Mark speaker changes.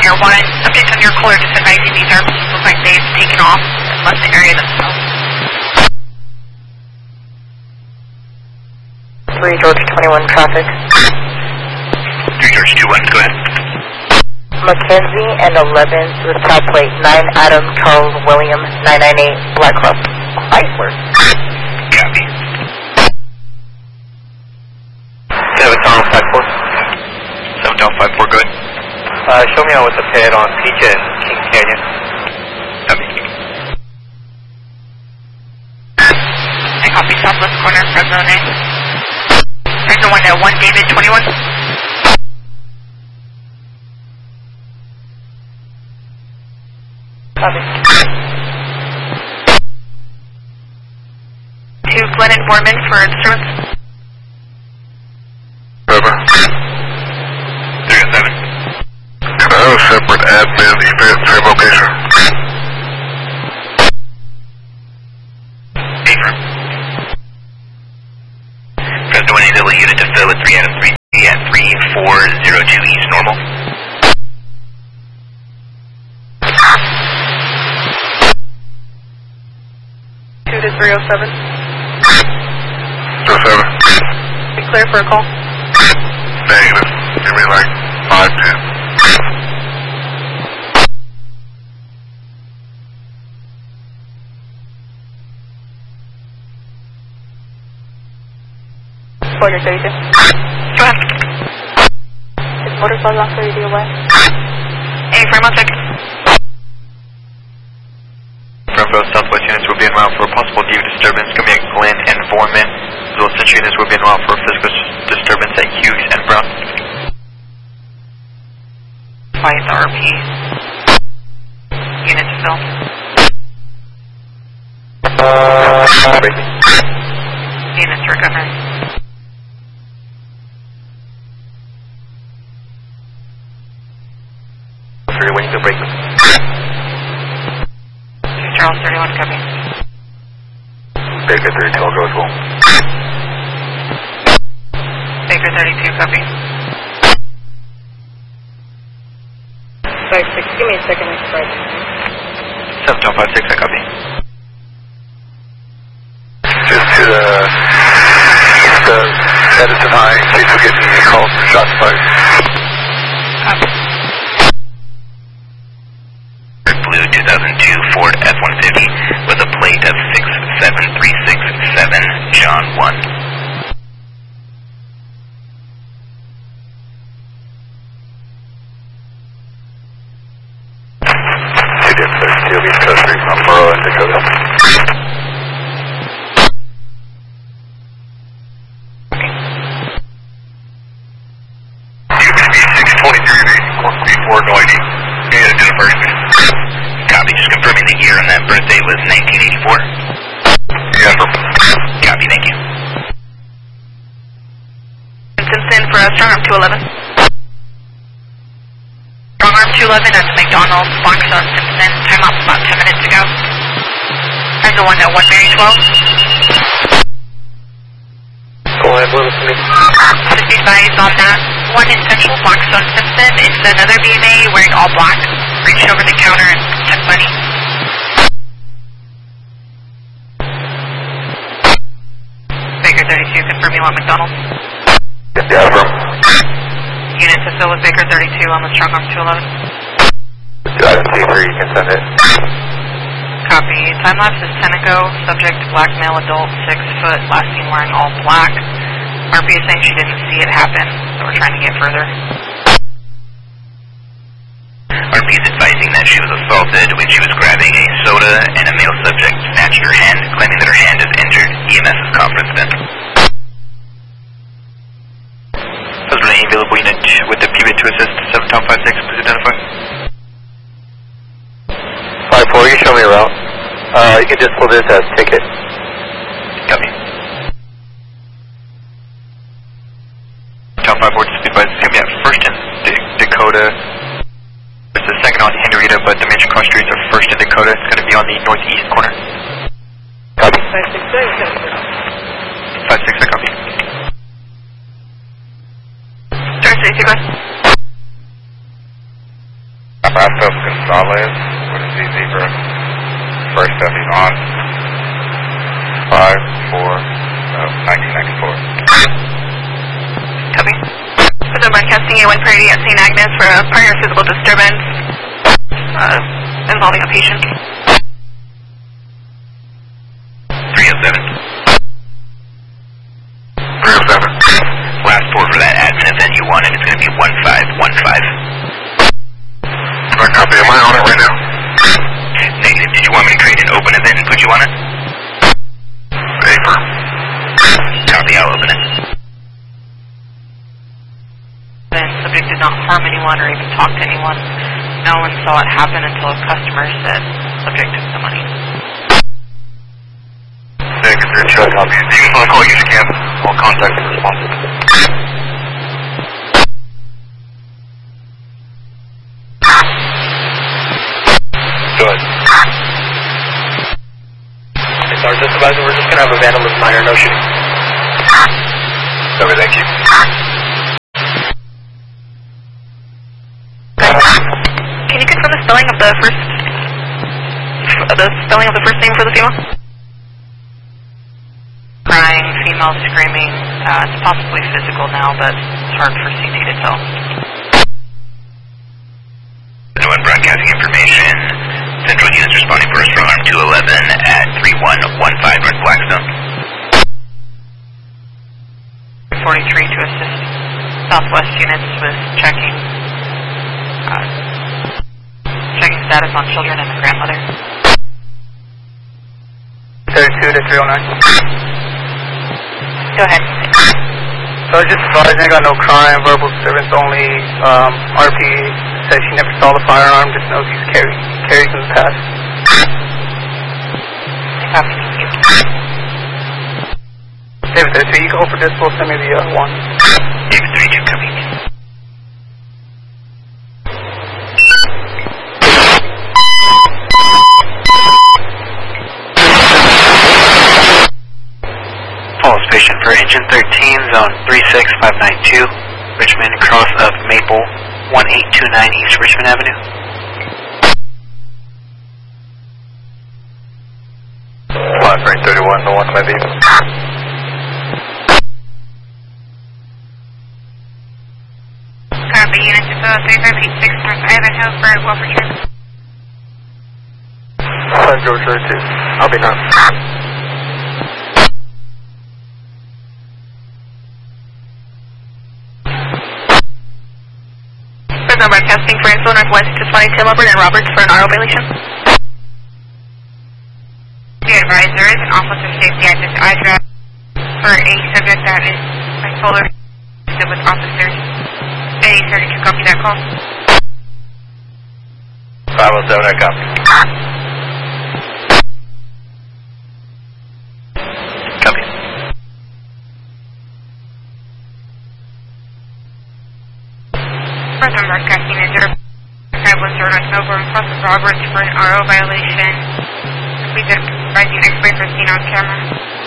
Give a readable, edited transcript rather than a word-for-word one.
Speaker 1: Air 1. Subjects on your caller just advising these are look like they've taken off and left the area themselves.
Speaker 2: 3 George 21 traffic.
Speaker 3: 3 George 21, go ahead.
Speaker 2: Mackenzie and 11 with top plate 9 Adam Charles William 998 Blackcross Chrysler.
Speaker 3: Copy.
Speaker 4: 7 Tunnel 54.
Speaker 3: 7 Tunnel 54, go ahead.
Speaker 4: Show me out with the pad on Peach and King Canyon.
Speaker 3: Copy.
Speaker 1: I copy southwest corner, Fresno 9. Fresno 1 David 21.
Speaker 2: Copy.
Speaker 1: 2 Glennon Borman for disturbance.
Speaker 5: Over.
Speaker 3: 307.
Speaker 5: Can I have a separate admin event same location?
Speaker 3: Affirm. Fresno 1 AW unit to fill with 3 Adam 3 at 3402 East Normal.
Speaker 2: Two to 307.
Speaker 5: 07.
Speaker 2: Be clear for a call.
Speaker 5: Negative. Give me like 5-10.
Speaker 2: Porter 32.
Speaker 1: Go ahead.
Speaker 2: Is motorcycle on 30 away?
Speaker 1: Affirm 1 second.
Speaker 3: Bravo Southwest units will be en route for a possible DU disturbance coming at Glenn and Foreman. As well as Central units will be en route for a physical disturbance at Hughes and Brown.
Speaker 1: Quiet the RP. Units fill. Units recovering.
Speaker 4: When you can break them.
Speaker 1: Charles 31 copy.
Speaker 4: Baker 32 will go as well.
Speaker 1: Baker 32 copy.
Speaker 2: 56, give me a second, I can write.
Speaker 3: 7 Tunnel 56, I copy.
Speaker 5: Just to the east of Edison High, in case we get any calls for shots fired.
Speaker 1: Copy.
Speaker 3: Blue 2002 Ford F-150 with a plate of 67367 John 1.
Speaker 5: East Coast Street, Burrow and Dakota.
Speaker 3: Copy, just confirming the year on that birthday was 1984.
Speaker 5: Yes, sir.
Speaker 3: Copy, thank you.
Speaker 1: Simpson for strong arm 211. Strong arm 211 at McDonald's, Fox on Simpson. Time up about 10 minutes ago. There's the one at 1 Mary 12.
Speaker 4: Go ahead, Willis, me.
Speaker 1: Just be advised on that. One in Central Fox on Simpson. It's another BMA wearing all black. Reached over the counter and took money. Baker 32, confirm you want McDonald's.
Speaker 5: Yeah, bro.
Speaker 1: Unit to fill with Baker 32 on the strong arm 211.
Speaker 5: Item T3, you can send it.
Speaker 1: Copy. Time lapse is 10 ago. Subject black male adult, 6 foot, last seen wearing all black. RP is saying she didn't see it happen, so we're trying to get further.
Speaker 3: RP is advising that she was assaulted when she was grabbing a soda and a male subject snatched her hand, claiming that her hand is injured. EMS is conference then. Husband, any available unit with the PB to assist 7 Tom 56, please identify.
Speaker 4: 5-4, you show me a route. You can just pull this as ticket.
Speaker 3: Copy. Tom 54, just be advised, it's going to be at first in Dakota. It's the second on Henrietta, but the major cross streets are first in Dakota. It's going to be on the northeast corner.
Speaker 4: Copy.
Speaker 2: 566,
Speaker 3: 56, I copy.
Speaker 1: Thursday, go ahead.
Speaker 5: Pastos Gonzalez with a Z-Zebra. First stepping on 5/4/1994.
Speaker 1: Copy. Present broadcasting A1 priority at St. Agnes for a prior physical disturbance involving a patient.
Speaker 3: 307.
Speaker 5: 307.
Speaker 3: Last four for that admin event you wanted. It's going to be 1515.
Speaker 5: I copy. Am I on it right now?
Speaker 3: Negative. Did you want me to create an open event and put you on it?
Speaker 5: Paper.
Speaker 3: Copy. I'll open it.
Speaker 1: The subject did not harm anyone or even talk to anyone. No one saw it happen until a customer said subject took the money.
Speaker 5: Negative. Show copy. You can call you scan. All contact is responsive. Good.
Speaker 4: It's our supervisor. We're just going to have a vandalism minor, no shooting.
Speaker 5: Okay, thank you.
Speaker 1: Can you confirm the spelling of the first name for the female? Crying, female screaming. It's possibly physical now, but it's hard for CT to tell.
Speaker 3: One broadcasting information. Central units responding first for alarm 211 at 3115 North Blackstone.
Speaker 1: 43 to assist Southwest units with checking status on children and the grandmother.
Speaker 2: 32 to 309.
Speaker 1: Go ahead.
Speaker 2: So I was just advising I got no crime, verbal disturbance only. RP says she never saw the firearm, just knows he's carried in the past.
Speaker 1: Copy, thank you.
Speaker 2: David 32, you can hold for dispo, send me the one.
Speaker 3: David 32, copy.
Speaker 6: Falls patient for engine 13, zone 36592, Richmond, cross of Maple, 1829 East Richmond Avenue.
Speaker 5: Flat range 31, no one to my beam.
Speaker 1: Copy, units to 3586 North Ivanhoe for Wilford Trip.
Speaker 5: 5 George 32. I'll be done.
Speaker 1: Present broadcasting for Info Northwest to 22 Hubbard and Roberts for an RO violation. Be advised, there is an officer safety at this address for a subject that is bipolar with officers. Any 32 copy that call?
Speaker 5: 507, I copy.
Speaker 6: Copy.
Speaker 1: Present broadcasting is 0510 Melbourne cross of Roberts for an RO violation. Please advise the next way for seen on camera.